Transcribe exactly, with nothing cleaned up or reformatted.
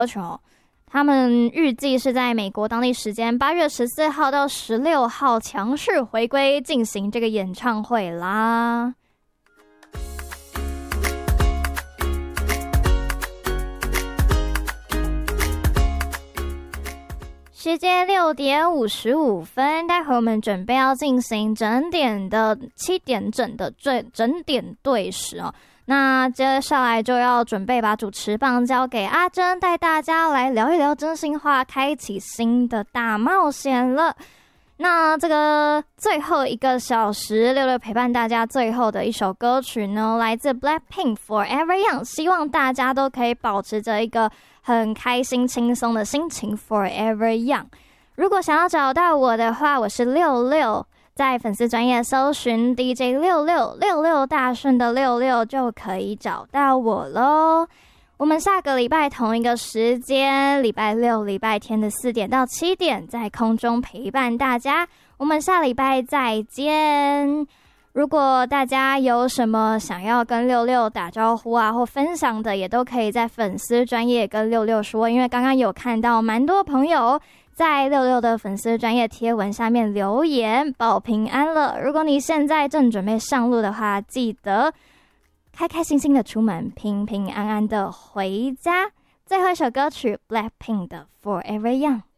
歌曲哦，他们预计是在美国当地时间八月十四号到十六号强势回归进行这个演唱会啦。时间六点五十五分，待会我们准备要进行整点的七点整的最整点对时哦。那接下来就要准备把主持棒交给阿珍，带大家来聊一聊真心话，开启新的大冒险了。那这个最后一个小时，六六陪伴大家最后的一首歌曲呢，来自 Blackpink Forever Young， 希望大家都可以保持着一个很开心轻松的心情 Forever Young。 如果想要找到我的话，我是六六，在粉丝专页搜寻 D J 六六六六大顺的六六就可以找到我咯。我们下个礼拜同一个时间，礼拜六、礼拜天的四点到七点，在空中陪伴大家。我们下礼拜再见。如果大家有什么想要跟六六打招呼啊，或分享的，也都可以在粉丝专页跟六六说，因为刚刚有看到蛮多朋友在六六的粉丝专页贴文下面留言报平安了。如果你现在正准备上路的话，记得开开心心的出门，平平安安的回家。最后一首歌曲 Blackpink 的 Forever Young。